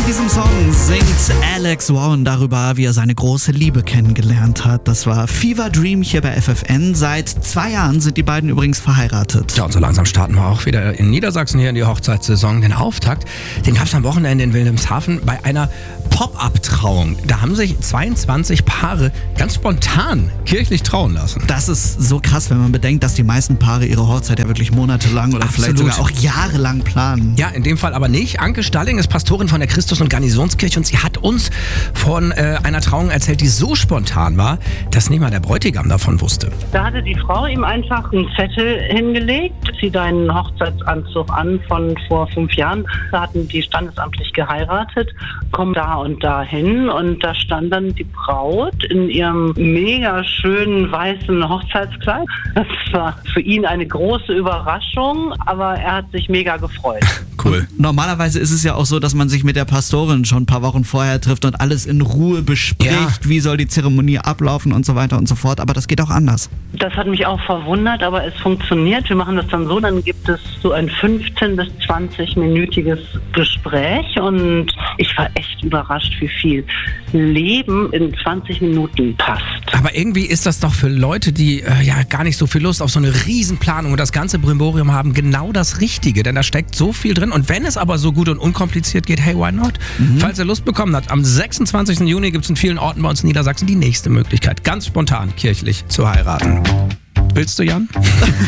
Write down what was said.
diesem Song singt Alex Warren darüber, wie er seine große Liebe kennengelernt hat. Das war Fever Dream hier bei FFN. Seit 2 Jahren sind die beiden übrigens verheiratet. Ja, und so langsam starten wir auch wieder in Niedersachsen hier in die Hochzeitssaison. Den Auftakt, den gab es am Wochenende in Wilhelmshaven bei einer Pop-Up-Trauung. Da haben sich 22 Paare ganz spontan kirchlich trauen lassen. Das ist so krass, wenn man bedenkt, dass die meisten Paare ihre Hochzeit ja wirklich monatelang oder vielleicht sogar auch jahrelang planen. Ja, in dem Fall aber nicht. Anke Stalling ist Pastorin von der Christus- und Garnisonskirche und sie hat uns von einer Trauung erzählt, die so spontan war, dass nicht mal der Bräutigam davon wusste. Da hatte die Frau ihm einfach einen Zettel hingelegt, zieh deinen Hochzeitsanzug an von vor 5 Jahren. Da hatten die standesamtlich geheiratet, komm da und da hin und da stand dann die Braut in ihrem mega schönen weißen Hochzeitskleid. Das war für ihn eine große Überraschung, aber er hat sich mega gefreut. Cool. Normalerweise ist es ja auch so, dass man sich mit der Pastorin schon ein paar Wochen vorher trifft und alles in Ruhe bespricht, wie soll die Zeremonie ablaufen und so weiter und so fort, aber das geht auch anders. Das hat mich auch verwundert, aber es funktioniert. Wir machen das dann so, dann gibt es so ein 15- bis 20-minütiges Gespräch und ich war echt überrascht, wie viel Leben in 20 Minuten passt. Aber irgendwie ist das doch für Leute, die gar nicht so viel Lust auf so eine Riesenplanung und das ganze Brimborium haben, genau das Richtige, denn da steckt so viel drin. Und wenn es aber so gut und unkompliziert geht, hey, why not? Falls ihr Lust bekommen habt, am 26. Juni gibt es in vielen Orten bei uns in Niedersachsen die nächste Möglichkeit, ganz spontan kirchlich zu heiraten. Willst du, Jan?